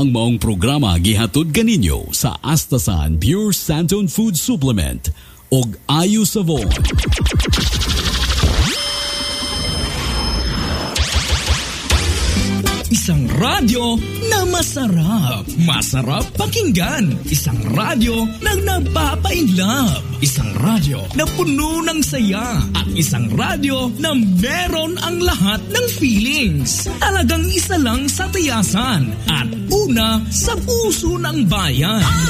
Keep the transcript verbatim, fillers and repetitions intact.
Ang maong programa gihatod kaninyo sa Astasan Pure Santon Food Supplement ug Ayo Savon. Isang radyo na masarap. Masarap pakinggan. Isang radyo na napapainlove. Isang radyo na puno ng saya. At isang radyo na meron ang lahat ng feelings. Talagang isa lang sa tiyasan. At una sa puso ng bayan.